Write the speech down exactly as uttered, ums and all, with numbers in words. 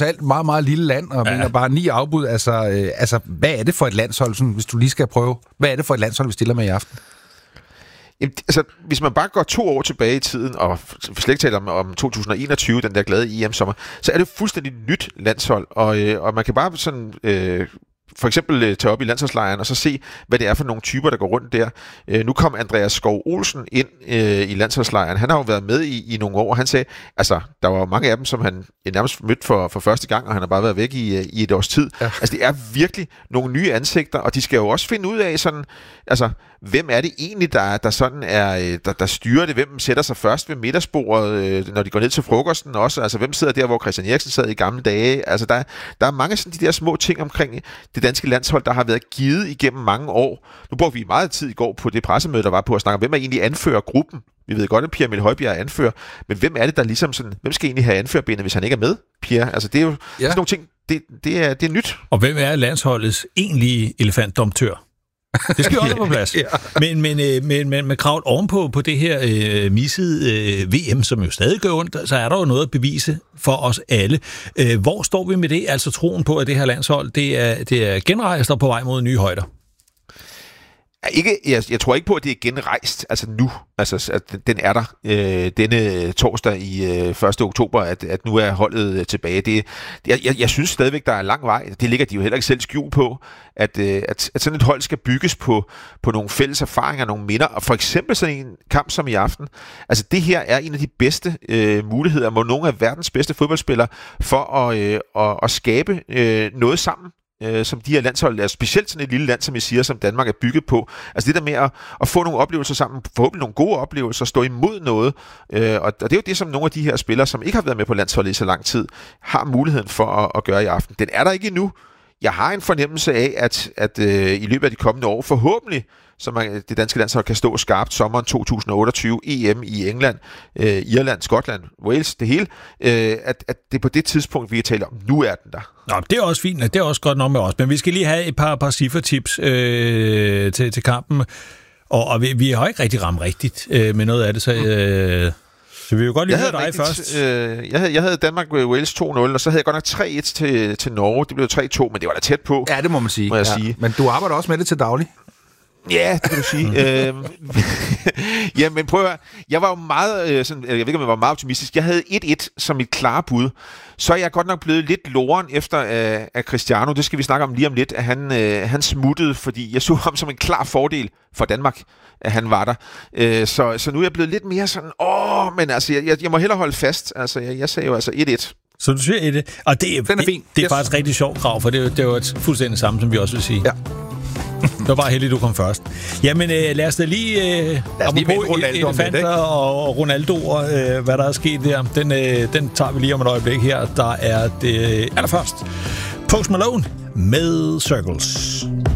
trods alt meget, meget lille land, og ja. mener bare ni afbud. Altså, øh, altså, hvad er det for et landshold, sådan, hvis du lige skal prøve? Hvad er det for et landshold, vi stiller med i aften? Jamen, altså, hvis man bare går to år tilbage i tiden, og slet ikke taler om, om to tusind og enogtyve, den der glade E M-sommer, så er det fuldstændig nyt landshold, og, øh, og man kan bare sådan... Øh, for eksempel øh, tage op i landsholdslejren og så se, hvad det er for nogle typer, der går rundt der. Øh, nu kom Andreas Skov Olsen ind øh, i landsholdslejren. Han har jo været med i, i nogle år. Han sagde, altså, der var mange af dem, som han nærmest mødte for, for første gang, og han har bare været væk i, i et års tid. Ja. Altså, det er virkelig nogle nye ansigter, og de skal jo også finde ud af sådan, altså, hvem er det egentlig, der, der sådan er, der, der styrer det? Hvem sætter sig først ved middagsbordet, når de går ned til frokosten også? Altså, hvem sidder der, hvor Christian Eriksen sad i gamle dage? Altså, der, der er mange sådan de der små ting omkring det danske landshold, der har været givet igennem mange år. Nu brugte vi meget tid i går på det pressemøde, der var på at snakke om, hvem er egentlig anfører gruppen? Vi ved godt, at Pierre Emil Højbjerg er anfører, men hvem er det, der ligesom sådan, hvem skal egentlig have anførerbenet, hvis han ikke er med, Pierre? Altså, det er jo ja. sådan nogle ting, det, det, er, det er nyt. Og hvem er landsholdets egentlige elefantdomtør? Det skal jo også på plads. ja. Men, men, men, men med kravl ovenpå på det her øh, missede øh, V M, som jo stadig går ondt, så er der jo noget at bevise for os alle. Øh, hvor står vi med det? Altså troen på, at det her landshold, det er, det er genrejst og på vej mod nye højder? Ikke, jeg, jeg tror ikke på, at det er genrejst, altså nu. Altså, at den er der øh, denne torsdag i øh, første oktober, at, at nu er holdet tilbage. Det, jeg, jeg, jeg synes stadigvæk, der er lang vej. Det ligger de jo heller ikke selv skjul på, at, øh, at, at sådan et hold skal bygges på, på nogle fælles erfaringer, nogle minder. Og for eksempel sådan en kamp som i aften. Altså, det her er en af de bedste øh, muligheder, hvor nogle af verdens bedste fodboldspillere, for at, øh, at, at skabe øh, noget sammen. Øh, som de her landshold, altså specielt sådan et lille land, som jeg siger, som Danmark er bygget på. Altså det der med at, at få nogle oplevelser sammen, forhåbentlig nogle gode oplevelser, stå imod noget. Øh, og det er jo det, som nogle af de her spillere, som ikke har været med på landsholdet i så lang tid, har muligheden for at, at gøre i aften. Den er der ikke endnu. Jeg har en fornemmelse af, at, at øh, i løbet af de kommende år, forhåbentlig, så man, det danske landshold kan stå skarpt sommeren to tusind og otteogtyve, E M i England, øh, Irland, Skotland, Wales, det hele, øh, at, at det er på det tidspunkt, vi kan tale om. Nu er den der. Nå, det er også fint, det er også godt nok med os, men vi skal lige have et par, par cifretips øh, til, til kampen, og, og vi, vi har ikke rigtig ramt rigtigt øh, med noget af det, så... Øh, Så vi vil godt lige høre dig rigtigt, først. Øh, jeg, havde, jeg havde Danmark-Wales to nul, og så havde jeg godt nok tre et til, til Norge. Det blev tre to, men det var da tæt på. Ja, det må man sige. Må jeg ja. sige. Men du arbejder også med det til daglig. Ja, det kan du sige. øhm, ja, men prøv at høre. Jeg var jo meget, øh, sådan, jeg ved ikke, om jeg var meget optimistisk. Jeg havde et et som mit klare bud. Så er jeg godt nok blevet lidt loren efter øh, af Cristiano. Det skal vi snakke om lige om lidt, at han, øh, han smuttede, fordi jeg så ham som en klar fordel for Danmark, at han var der. Øh, så, så nu er jeg blevet lidt mere sådan, åh, men altså, jeg, jeg må hellere holde fast. Altså, jeg, jeg sagde jo altså et et. Så du siger et, og det, Den er fin. det, det er yes. faktisk rigtig sjovt krav, for det, det var et fuldstændig samme, som vi også vil sige. Ja. Det var bare heldigt, du kom først. Jamen, øh, lad os da lige... Øh, lad os lige vende Ronaldo elefanter og, og Ronaldoer, øh, hvad der er sket der. Den, øh, den tager vi lige om et øjeblik her. Der er det allerførst Post Malone med Circles.